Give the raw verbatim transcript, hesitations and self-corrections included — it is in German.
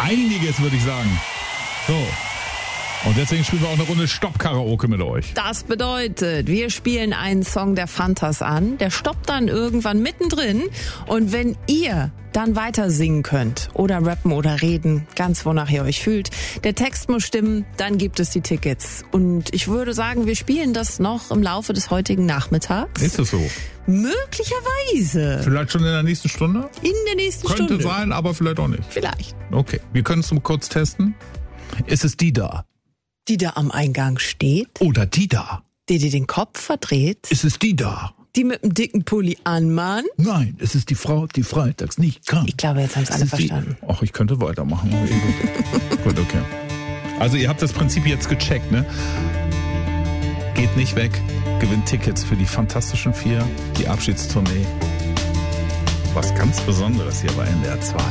Einiges, würde ich sagen. So. Und deswegen spielen wir auch eine Runde Stopp-Karaoke mit euch. Das bedeutet, wir spielen einen Song der Fantas an, der stoppt dann irgendwann mittendrin und wenn ihr dann weiter singen könnt oder rappen oder reden, ganz wonach ihr euch fühlt, der Text muss stimmen, dann gibt es die Tickets. Und ich würde sagen, wir spielen das noch im Laufe des heutigen Nachmittags. Ist das so? Möglicherweise. Vielleicht schon in der nächsten Stunde? In der nächsten Könnte Stunde. Könnte sein, aber vielleicht auch nicht. Vielleicht. Okay, wir können es mal kurz testen. Ist es die da? Die da am Eingang steht? Oder die da? Die dir den Kopf verdreht? Ist es die da? Die mit dem dicken Pulli anmahnt? Nein, es ist die Frau, die freitags nicht kann. Ich glaube, jetzt haben es alle verstanden. Die... Ach, ich könnte weitermachen. Gut, okay. Also ihr habt das Prinzip jetzt gecheckt, ne? Geht nicht weg, gewinnt Tickets für die Fantastischen Vier, die Abschiedstournee. Was ganz Besonderes hier bei N D R zwei.